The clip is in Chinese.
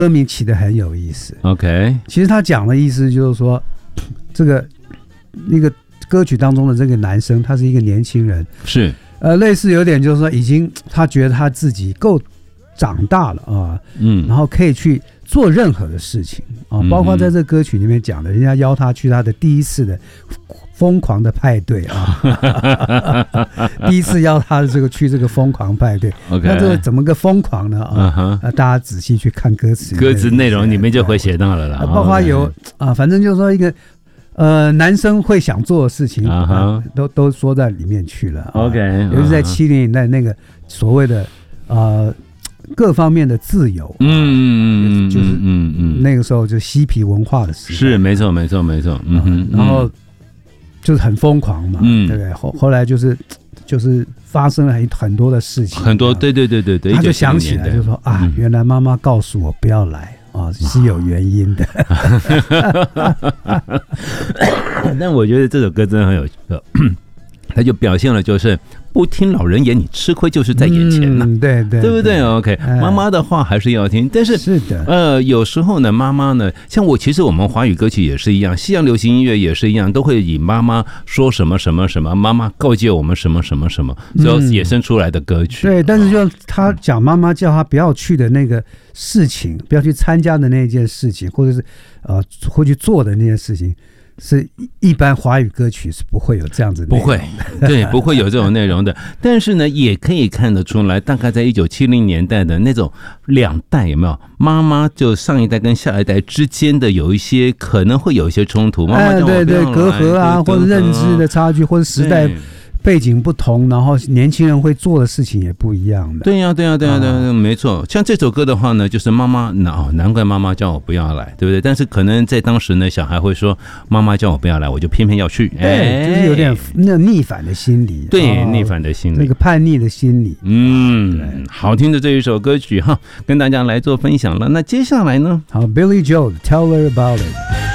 歌名起得很有意思。 OK， 其实他讲的意思就是说，这个那个歌曲当中的这个男生，他是一个年轻人， 是类似有点就是说，已经他觉得他自己够长大了啊，然后可以去做任何的事情啊，包括在这歌曲里面讲的，人家邀他去他的第一次的疯狂的派对啊，第一次邀他去这个疯狂派对， OK， 那这个怎么个疯狂呢大家仔细去看歌词内容里面就会写到了啦， 包括有反正就是说一个男生会想做的事情都说在里面去了 OK， 尤其在70年代那个所谓的各方面的自由，就是那个时候就嬉皮文化的时代， 是没错， 然后就是很疯狂嘛，对不对？后来就是发生了很多的事情， 很多，对， 他就想起来就说原来妈妈告诉我不要来是有原因的。 但我觉得这首歌真的很有趣，它就表现了就是不听老人言，你吃亏就是在眼前呐， 对不对 ？OK， 妈妈的话还是要听，但是的， 有时候呢，妈妈呢，像其实我们华语歌曲也是一样，西洋流行音乐也是一样，都会以妈妈说什么什么什么，妈妈告诫我们什么什么什么，最后衍生出来的歌曲。 对，但是就他讲妈妈叫他不要去的那个事情，不要去参加的那件事情，或者是会去做的那件事情。是一般华语歌曲是不会有这样子的内容的， 不会，对，不会有这种内容的。但是呢，也可以看得出来，大概在1970年代的那种两代有没有？妈妈就上一代跟下一代之间的有一些可能会有一些冲突，妈妈对隔阂啊，或者认知的差距，或者时代背景不同，然后年轻人会做的事情也不一样的。 对呀，没错。像这首歌的话呢，就是妈妈难怪妈妈叫我不要来，对不对？但是可能在当时呢，小孩会说妈妈叫我不要来，我就偏偏要去。 对，就是有点那逆反的心理。 对，逆反的心理， 那个叛逆的心理。 好听的这一首歌曲跟大家来做分享了。那接下来呢？ 好 ，Billy Joel，Tell Her About It。